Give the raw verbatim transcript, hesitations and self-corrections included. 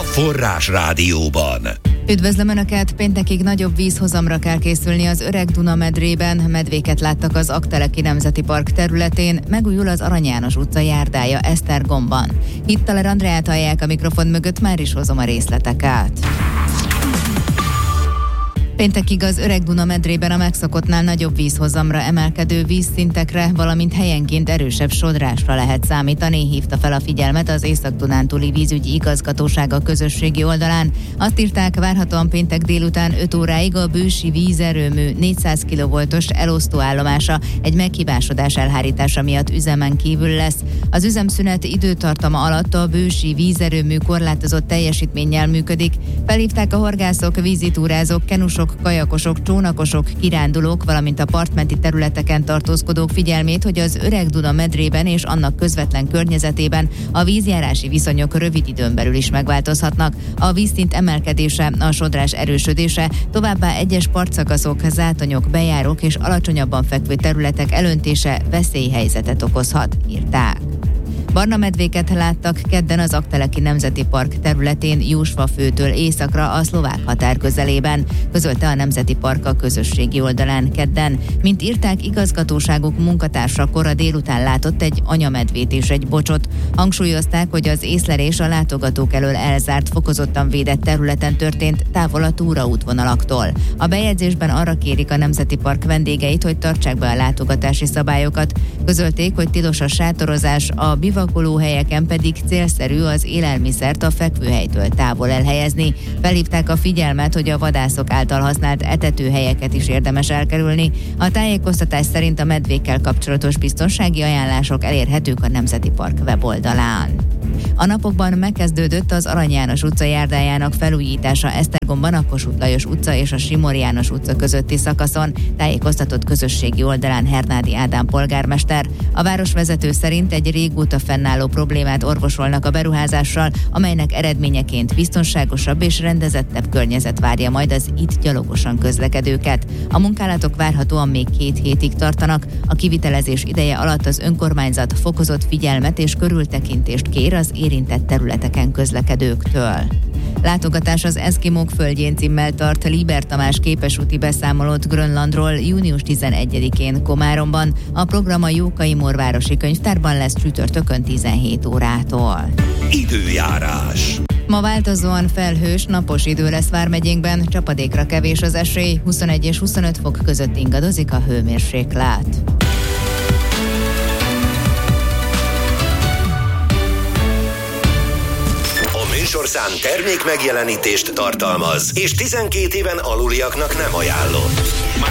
Forrás Rádióban. Üdvözlöm Önöket! Péntekig nagyobb vízhozamra kell készülni az Öreg Duna medrében. Medvéket láttak az Aggteleki Nemzeti Park területén. Megújul az Arany János utca járdája Esztergomban. Hittaler Andreát hallják a mikrofon mögött, már is hozom a részleteket. Péntekig az Öreg Duna medrében a megszokottnál nagyobb vízhozamra emelkedő vízszintekre, valamint helyenként erősebb sodrásra lehet számítani, hívta fel a figyelmet az Észak-Dunántúli Vízügyi Igazgatóság a közösségi oldalán. Azt írták, várhatóan péntek délután öt óráig a Bősi vízerőmű négyszáz kilovoltos elosztóállomása egy meghibásodás elhárítása miatt üzemen kívül lesz. Az üzemszünet időtartama alatt a Bősi vízerőmű korlátozott teljesítménnyel működik. Felhívták a horgászok, vízitúrázók, kenusok, kajakosok, csónakosok, kirándulók, valamint a partmenti területeken tartózkodók figyelmét, hogy az Öreg Duna medrében és annak közvetlen környezetében a vízjárási viszonyok rövid időn belül is megváltozhatnak. A vízszint emelkedése, a sodrás erősödése, továbbá egyes partszakaszok, zátonyok, bejárók és alacsonyabban fekvő területek elöntése veszélyhelyzetet okozhat, írták. Barna medvéket láttak kedden az Aggteleki Nemzeti Park területén Jósfafőtől északra a szlovák határ közelében, közölte a Nemzeti Park a közösségi oldalán kedden. Mint írták, igazgatóságuk munkatársa kora délután látott egy anyamedvét és egy bocsot. Hangsúlyozták, hogy az észlelés a látogatók elől elzárt, fokozottan védett területen történt, távol a túraútvonalaktól. A bejegyzésben arra kérik a Nemzeti Park vendégeit, hogy tartsák be a látogatási szabályokat. Közölték, hogy tilos a sátorozás, a bivakolóhelyeken pedig célszerű az élelmiszert a fekvőhelytől távol elhelyezni. Felhívták a figyelmet, hogy a vadászok által használt etetőhelyeket is érdemes elkerülni. A tájékoztatás szerint a medvékkel kapcsolatos biztonsági ajánlások elérhetők a Nemzeti Park weboldalán. A napokban megkezdődött az Arany János utca járdájának felújítása Esztergomban, a Kossuth Lajos utca és a Simor János utca közötti szakaszon, tájékoztatott közösségi oldalán Hernádi Ádám polgármester. A városvezető szerint egy régóta fennálló problémát orvosolnak a beruházással, amelynek eredményeként biztonságosabb és rendezettebb környezet várja majd az itt gyalogosan közlekedőket. A munkálatok várhatóan még két hétig tartanak. A kivitelezés ideje alatt az önkormányzat fokozott figyelmet és körültekintést kér az érintett területeken közlekedőktől. Látogatás az Eszkimók földjén címmel tart Liber Tamás képesúti beszámolót Grönlandról június tizenegyedikén Komáromban. A program a Jókai Morvárosi Könyvtárban lesz csütörtökön tizenhét órától. Időjárás. Ma változóan felhős, napos idő lesz vármegyénkben, csapadékra kevés az esély, huszonegy és huszonöt fok között ingadozik a hőmérséklet. Műsorszám termék megjelenítést tartalmaz, és tizenkét éven aluliaknak nem ajánlott.